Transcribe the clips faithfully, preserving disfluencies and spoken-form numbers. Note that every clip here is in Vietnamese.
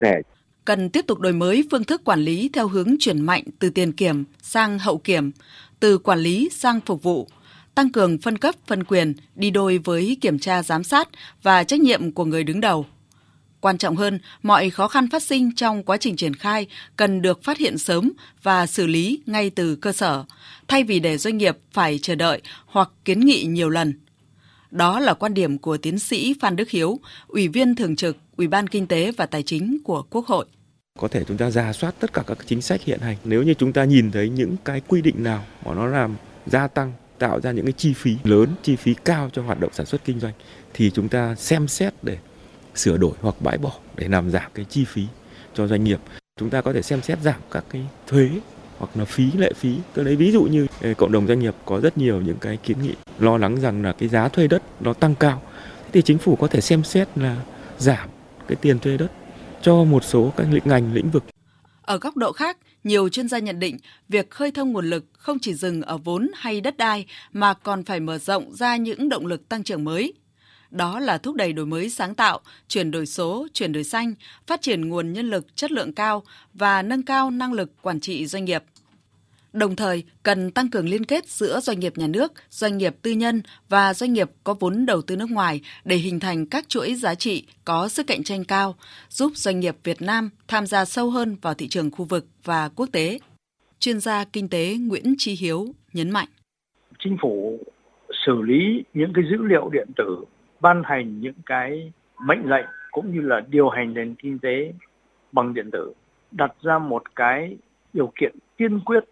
thể. Cần tiếp tục đổi mới phương thức quản lý theo hướng chuyển mạnh từ tiền kiểm sang hậu kiểm, từ quản lý sang phục vụ, tăng cường phân cấp phân quyền đi đôi với kiểm tra giám sát và trách nhiệm của người đứng đầu. Quan trọng hơn, mọi khó khăn phát sinh trong quá trình triển khai cần được phát hiện sớm và xử lý ngay từ cơ sở, thay vì để doanh nghiệp phải chờ đợi hoặc kiến nghị nhiều lần. Đó là quan điểm của tiến sĩ Phan Đức Hiếu, Ủy viên Thường trực Ủy ban Kinh tế và Tài chính của Quốc hội. Có thể chúng ta rà soát tất cả các chính sách hiện hành. Nếu như chúng ta nhìn thấy những cái quy định nào mà nó làm gia tăng, tạo ra những cái chi phí lớn, chi phí cao cho hoạt động sản xuất kinh doanh, thì chúng ta xem xét để sửa đổi hoặc bãi bỏ để làm giảm cái chi phí cho doanh nghiệp. Chúng ta có thể xem xét giảm các cái thuế hoặc là phí, lệ phí. Tôi lấy ví dụ như cộng đồng doanh nghiệp có rất nhiều những cái kiến nghị lo lắng rằng là cái giá thuê đất nó tăng cao. Thì chính phủ có thể xem xét là giảm cái tiền thuê đất cho một số các lĩnh ngành, lĩnh vực. Ở góc độ khác, nhiều chuyên gia nhận định việc khơi thông nguồn lực không chỉ dừng ở vốn hay đất đai mà còn phải mở rộng ra những động lực tăng trưởng mới. Đó là thúc đẩy đổi mới sáng tạo, chuyển đổi số, chuyển đổi xanh, phát triển nguồn nhân lực chất lượng cao và nâng cao năng lực quản trị doanh nghiệp. Đồng thời, cần tăng cường liên kết giữa doanh nghiệp nhà nước, doanh nghiệp tư nhân và doanh nghiệp có vốn đầu tư nước ngoài để hình thành các chuỗi giá trị có sức cạnh tranh cao, giúp doanh nghiệp Việt Nam tham gia sâu hơn vào thị trường khu vực và quốc tế. Chuyên gia kinh tế Nguyễn Chí Hiếu nhấn mạnh. Chính phủ xử lý những cái dữ liệu điện tử, ban hành những cái mệnh lệnh cũng như là điều hành nền kinh tế bằng điện tử, đặt ra một cái điều kiện tiên quyết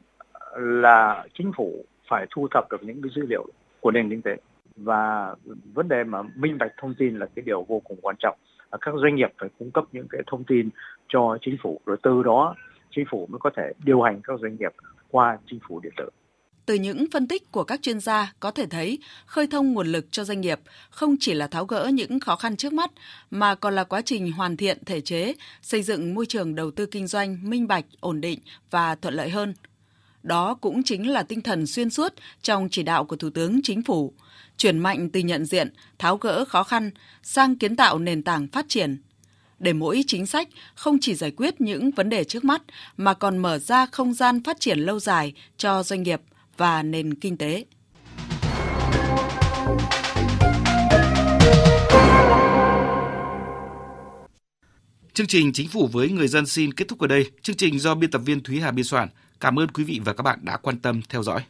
là chính phủ phải thu thập được những cái dữ liệu của nền kinh tế, và vấn đề mà minh bạch thông tin là cái điều vô cùng quan trọng. Các doanh nghiệp phải cung cấp những cái thông tin cho chính phủ, rồi từ đó chính phủ mới có thể điều hành các doanh nghiệp qua chính phủ điện tử. Từ những phân tích của các chuyên gia có thể thấy khơi thông nguồn lực cho doanh nghiệp không chỉ là tháo gỡ những khó khăn trước mắt mà còn là quá trình hoàn thiện thể chế, xây dựng môi trường đầu tư kinh doanh minh bạch, ổn định và thuận lợi hơn. Đó cũng chính là tinh thần xuyên suốt trong chỉ đạo của Thủ tướng Chính phủ, chuyển mạnh từ nhận diện, tháo gỡ khó khăn sang kiến tạo nền tảng phát triển. Để mỗi chính sách không chỉ giải quyết những vấn đề trước mắt mà còn mở ra không gian phát triển lâu dài cho doanh nghiệp và nền kinh tế. Chương trình Chính phủ với người dân xin kết thúc ở đây. Chương trình do biên tập viên Thúy Hà biên soạn. Cảm ơn quý vị và các bạn đã quan tâm theo dõi.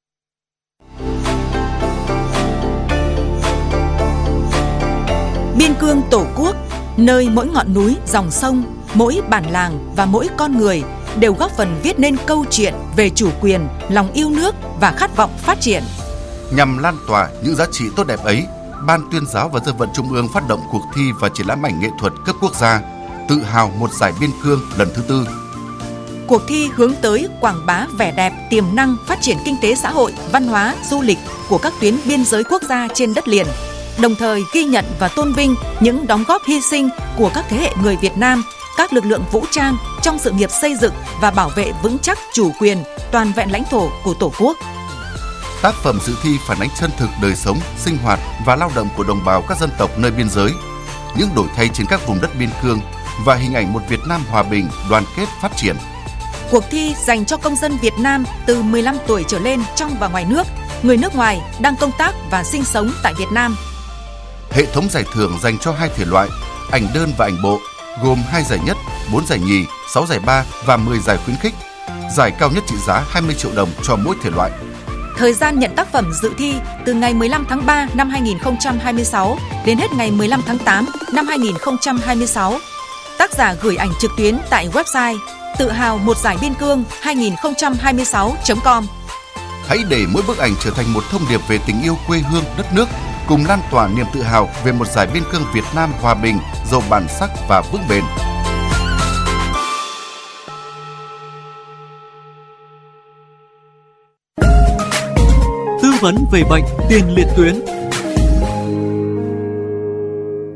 Biên cương Tổ quốc, nơi mỗi ngọn núi, dòng sông, mỗi bản làng và mỗi con người đều góp phần viết nên câu chuyện về chủ quyền, lòng yêu nước và khát vọng phát triển. Nhằm lan tỏa những giá trị tốt đẹp ấy, Ban Tuyên giáo và Dân vận Trung ương phát động cuộc thi và triển lãm ảnh nghệ thuật cấp quốc gia Tự hào một giải biên cương lần thứ tư. Cuộc thi hướng tới quảng bá vẻ đẹp, tiềm năng, phát triển kinh tế xã hội, văn hóa, du lịch của các tuyến biên giới quốc gia trên đất liền, đồng thời ghi nhận và tôn vinh những đóng góp hy sinh của các thế hệ người Việt Nam, các lực lượng vũ trang trong sự nghiệp xây dựng và bảo vệ vững chắc chủ quyền, toàn vẹn lãnh thổ của Tổ quốc. Tác phẩm dự thi phản ánh chân thực đời sống, sinh hoạt và lao động của đồng bào các dân tộc nơi biên giới, những đổi thay trên các vùng đất biên cương và hình ảnh một Việt Nam hòa bình, đoàn kết, phát triển. Cuộc thi dành cho công dân Việt Nam từ mười lăm tuổi trở lên trong và ngoài nước, người nước ngoài đang công tác và sinh sống tại Việt Nam. Hệ thống giải thưởng dành cho hai thể loại, ảnh đơn và ảnh bộ, gồm hai giải nhất, bốn giải nhì, sáu giải ba và mười giải khuyến khích. Giải cao nhất trị giá hai mươi triệu đồng cho mỗi thể loại. Thời gian nhận tác phẩm dự thi từ ngày mười lăm tháng ba năm hai nghìn không trăm hai mươi sáu đến hết ngày mười lăm tháng tám năm hai nghìn không trăm hai mươi sáu. Tác giả gửi ảnh trực tuyến tại website tự hào một giải biên cương hai nghìn không trăm hai mươi sáu chấm com. Hãy để mỗi bức ảnh trở thành một thông điệp về tình yêu quê hương, đất nước, cùng lan tỏa niềm tự hào về một giải biên cương Việt Nam hòa bình, giàu bản sắc và vững bền. Tư vấn về bệnh tiền liệt tuyến.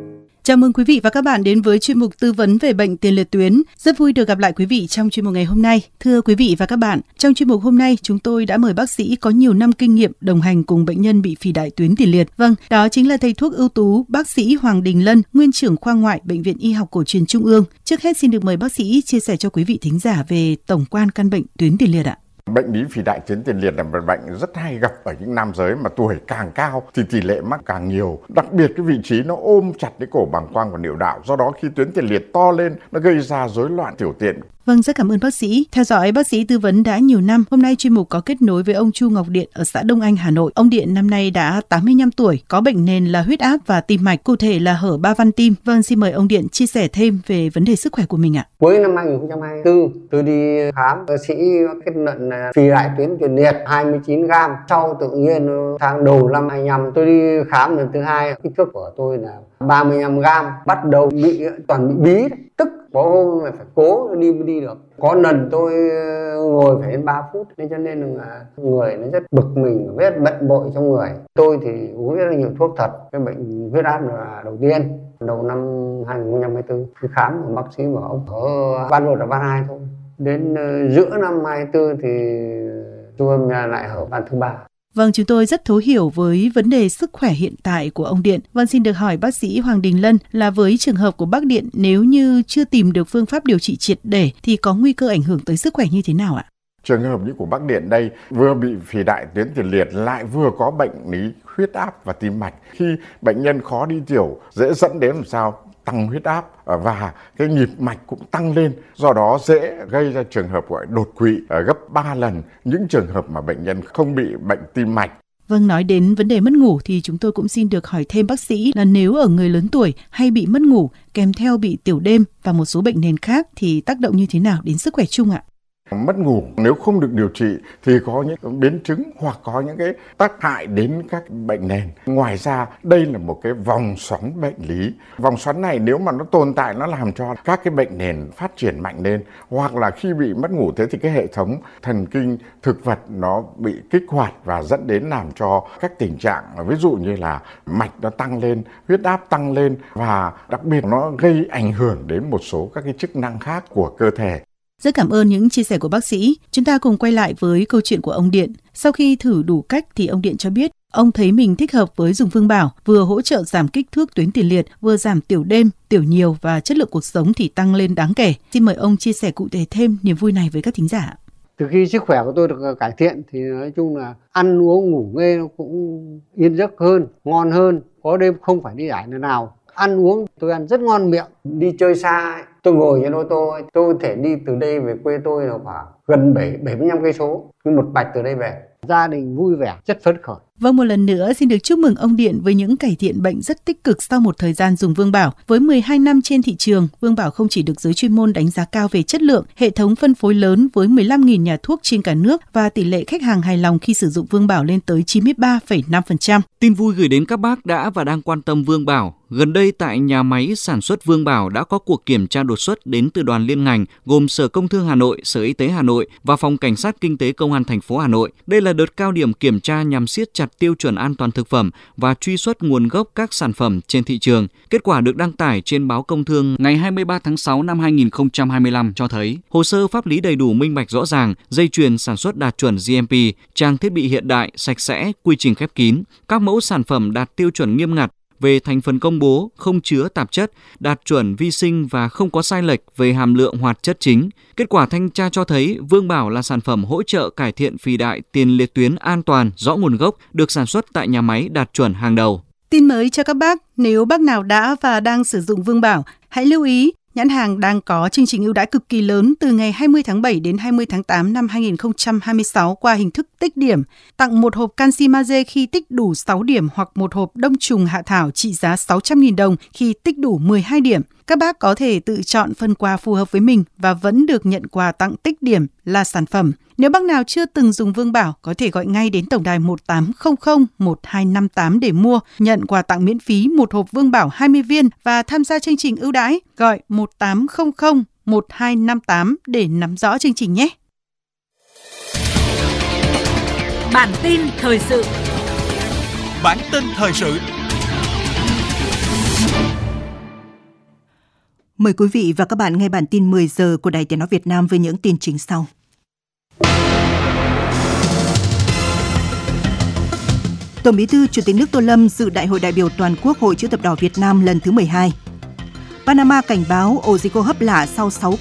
Chào mừng quý vị và các bạn đến với chuyên mục tư vấn về bệnh tiền liệt tuyến. Rất vui được gặp lại quý vị trong chuyên mục ngày hôm nay. Thưa quý vị và các bạn, trong chuyên mục hôm nay chúng tôi đã mời bác sĩ có nhiều năm kinh nghiệm đồng hành cùng bệnh nhân bị phì đại tuyến tiền liệt. Vâng, đó chính là thầy thuốc ưu tú bác sĩ Hoàng Đình Lân, nguyên trưởng khoa ngoại Bệnh viện Y học Cổ truyền Trung ương. Trước hết xin được mời bác sĩ chia sẻ cho quý vị thính giả về tổng quan căn bệnh tuyến tiền liệt ạ. Bệnh lý phì đại tuyến tiền liệt là một bệnh rất hay gặp ở những nam giới mà tuổi càng cao thì tỷ lệ mắc càng nhiều. Đặc biệt cái vị trí nó ôm chặt cái cổ bàng quang và niệu đạo. Do đó khi tuyến tiền liệt to lên nó gây ra rối loạn tiểu tiện. Vâng, rất cảm ơn bác sĩ. Theo dõi bác sĩ tư vấn đã nhiều năm, hôm nay chuyên mục có kết nối với ông Chu Ngọc Điện ở xã Đông Anh, Hà Nội. Ông Điện năm nay đã tám mươi lăm tuổi, có bệnh nền là huyết áp và tim mạch, cụ thể là hở ba van tim. Vâng, xin mời ông Điện chia sẻ thêm về vấn đề sức khỏe của mình ạ. Cuối năm hai không hai tư, tôi đi khám, bác sĩ kết luận là phì đại tuyến tiền liệt hai mươi chín gam. Sau tự nhiên tháng đầu năm hai lăm tôi đi khám lần thứ hai, kích thước của tôi là ba mươi lăm gam, bắt đầu bị toàn bị bí, tức có hôm phải cố đi mới đi được. Có lần tôi ngồi phải đến ba phút, nên cho nên là người nó rất bực mình, rất bận bội trong người. Tôi thì uống rất là nhiều thuốc thật. Cái bệnh huyết áp là đầu tiên, đầu năm hai không hai tư, tôi khám của bác sĩ bảo ông ở van một là van hai thôi. Đến giữa năm hai tư thì siêu âm lại hở van thứ ba. Vâng, chúng tôi rất thấu hiểu với vấn đề sức khỏe hiện tại của ông Điện. Vâng, xin được hỏi bác sĩ Hoàng Đình Lân là với trường hợp của bác Điện, nếu như chưa tìm được phương pháp điều trị triệt để thì có nguy cơ ảnh hưởng tới sức khỏe như thế nào ạ? Trường hợp như của bác Điện đây vừa bị phì đại tuyến tiền liệt lại vừa có bệnh lý huyết áp và tim mạch. Khi bệnh nhân khó đi tiểu dễ dẫn đến làm sao? Tăng huyết áp và cái nhịp mạch cũng tăng lên, do đó dễ gây ra trường hợp gọi đột quỵ gấp ba lần những trường hợp mà bệnh nhân không bị bệnh tim mạch. Vâng, nói đến vấn đề mất ngủ thì chúng tôi cũng xin được hỏi thêm bác sĩ là nếu ở người lớn tuổi hay bị mất ngủ kèm theo bị tiểu đêm và một số bệnh nền khác thì tác động như thế nào đến sức khỏe chung ạ? Mất ngủ nếu không được điều trị thì có những biến chứng hoặc có những cái tác hại đến các bệnh nền. Ngoài ra đây là một cái vòng xoắn bệnh lý. Vòng xoắn này nếu mà nó tồn tại nó làm cho các cái bệnh nền phát triển mạnh lên, hoặc là khi bị mất ngủ thế thì cái hệ thống thần kinh thực vật nó bị kích hoạt và dẫn đến làm cho các tình trạng ví dụ như là mạch nó tăng lên, huyết áp tăng lên và đặc biệt nó gây ảnh hưởng đến một số các cái chức năng khác của cơ thể. Rất cảm ơn những chia sẻ của bác sĩ. Chúng ta cùng quay lại với câu chuyện của ông Điện. Sau khi thử đủ cách thì ông Điện cho biết ông thấy mình thích hợp với dùng Vương Bảo, vừa hỗ trợ giảm kích thước tuyến tiền liệt, vừa giảm tiểu đêm, tiểu nhiều và chất lượng cuộc sống thì tăng lên đáng kể. Xin mời ông chia sẻ cụ thể thêm niềm vui này với các thính giả. Từ khi sức khỏe của tôi được cải thiện thì nói chung là ăn uống ngủ nghê nó cũng yên giấc hơn, ngon hơn, có đêm không phải đi giải nơi nào. Ăn uống tôi ăn rất ngon miệng, đi chơi xa tôi ngồi trên ô tô, tôi có thể đi từ đây về quê tôi là khoảng gần bảy mươi lăm cây số, cứ một bạch từ đây về. Gia đình vui vẻ, rất phấn khởi. Vâng, một lần nữa xin được chúc mừng ông Điện với những cải thiện bệnh rất tích cực sau một thời gian dùng Vương Bảo. Với mười hai năm trên thị trường, Vương Bảo không chỉ được giới chuyên môn đánh giá cao về chất lượng, hệ thống phân phối lớn với mười lăm nghìn nhà thuốc trên cả nước và tỷ lệ khách hàng hài lòng khi sử dụng Vương Bảo lên tới chín mươi ba phẩy năm phần trăm. Tin vui gửi đến các bác đã và đang quan tâm Vương Bảo. Gần đây tại nhà máy sản xuất Vương Bảo đã có cuộc kiểm tra đột xuất đến từ đoàn liên ngành gồm Sở Công Thương Hà Nội, Sở Y tế Hà Nội và Phòng Cảnh sát Kinh tế Công an thành phố Hà Nội. Đây là đợt cao điểm kiểm tra nhằm siết chặt tiêu chuẩn an toàn thực phẩm và truy xuất nguồn gốc các sản phẩm trên thị trường. Kết quả được đăng tải trên báo Công Thương ngày hai mươi ba tháng sáu năm hai nghìn không trăm hai mươi lăm cho thấy hồ sơ pháp lý đầy đủ, minh bạch rõ ràng, dây chuyền sản xuất đạt chuẩn G M P, trang thiết bị hiện đại, sạch sẽ, quy trình khép kín, các mẫu sản phẩm đạt tiêu chuẩn nghiêm ngặt về thành phần công bố, không chứa tạp chất, đạt chuẩn vi sinh và không có sai lệch về hàm lượng hoạt chất chính. Kết quả thanh tra cho thấy Vương Bảo là sản phẩm hỗ trợ cải thiện phì đại tiền liệt tuyến an toàn, rõ nguồn gốc, được sản xuất tại nhà máy đạt chuẩn hàng đầu. Tin mới cho các bác, nếu bác nào đã và đang sử dụng Vương Bảo, hãy lưu ý nhãn hàng đang có chương trình ưu đãi cực kỳ lớn từ ngày hai mươi tháng bảy đến hai mươi tháng tám năm hai nghìn không trăm hai mươi sáu qua hình thức tích điểm, tặng một hộp canxi magie khi tích đủ sáu điểm hoặc một hộp đông trùng hạ thảo trị giá sáu trăm nghìn đồng khi tích đủ mười hai điểm. Các bác có thể tự chọn phần quà phù hợp với mình và vẫn được nhận quà tặng tích điểm là sản phẩm. Nếu bác nào chưa từng dùng Vương Bảo, có thể gọi ngay đến tổng đài một tám không không một hai năm tám để mua, nhận quà tặng miễn phí một hộp Vương Bảo hai mươi viên và tham gia chương trình ưu đãi. Gọi một tám không không một hai năm tám để nắm rõ chương trình nhé. Bản tin thời sự. Bản tin thời sự. Mời quý vị và các bạn nghe bản tin mười giờ của Đài Tiếng nói Việt Nam với những tin chính sau. Tổng Bí thư Chủ tịch nước Tô Lâm dự Đại hội đại biểu toàn quốc Hội Chữ thập đỏ Việt Nam lần thứ mười hai. Panama cảnh báo ổ dịch hô hấp lạ sau sáu